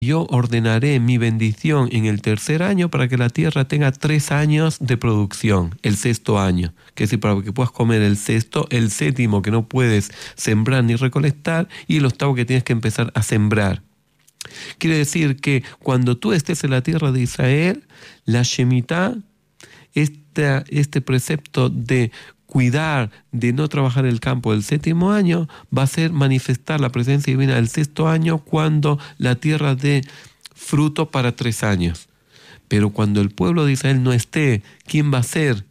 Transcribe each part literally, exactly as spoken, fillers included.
Yo ordenaré mi bendición en el tercer año para que la tierra tenga tres años de producción, el sexto año. Que es decir, para que puedas comer el sexto, el séptimo que no puedes sembrar ni recolectar y el octavo que tienes que empezar a sembrar. Quiere decir que cuando tú estés en la tierra de Israel, la Shemitah, este, este precepto de cuidar, de no trabajar el campo del séptimo año, va a ser manifestar la presencia divina del sexto año cuando la tierra dé fruto para tres años. Pero cuando el pueblo de Israel no esté, ¿quién va a ser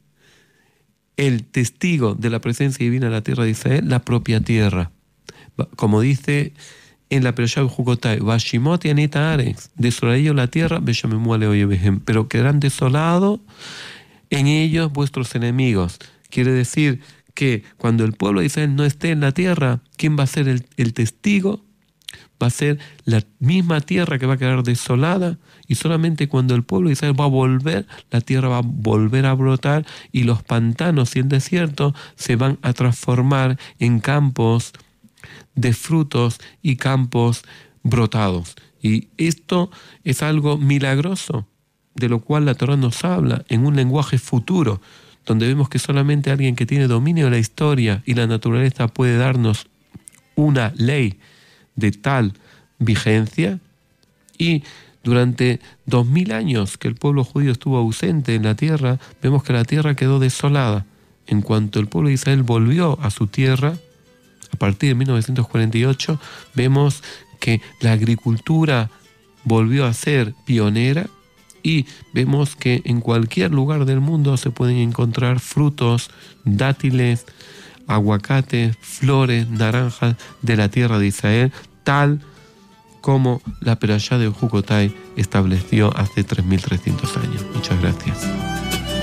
el testigo de la presencia divina en la tierra de Israel? La propia tierra. Como dice en la Perashá de Jukotai, Vashimot y Anita Ares, desolaré yo la tierra, Beyamemu ale oyebehem, pero quedarán desolados en ellos vuestros enemigos. Quiere decir que cuando el pueblo de Israel no esté en la tierra, ¿quién va a ser el, el testigo? Va a ser la misma tierra que va a quedar desolada, y solamente cuando el pueblo de Israel va a volver, la tierra va a volver a brotar y los pantanos y el desierto se van a transformar en campos de frutos y campos brotados. Y esto es algo milagroso, de lo cual la Torá nos habla en un lenguaje futuro, donde vemos que solamente alguien que tiene dominio de la historia y la naturaleza puede darnos una ley de tal vigencia. Y durante dos mil años que el pueblo judío estuvo ausente en la tierra, vemos que la tierra quedó desolada. En cuanto el pueblo de Israel volvió a su tierra, a partir de mil novecientos cuarenta y ocho, vemos que la agricultura volvió a ser pionera, y vemos que en cualquier lugar del mundo se pueden encontrar frutos, dátiles, aguacates, flores, naranjas de la tierra de Israel, tal como la Perashá de Jukotai estableció hace tres mil trescientos años.